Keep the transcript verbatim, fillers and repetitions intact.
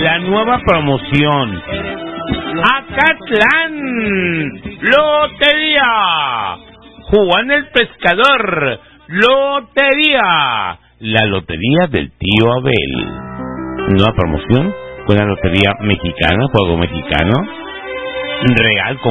la nueva promoción. Acatlán, lotería. Juan el Pescador, lotería. La lotería del tío Abel. Nueva promoción con la lotería mexicana, juego mexicano, real.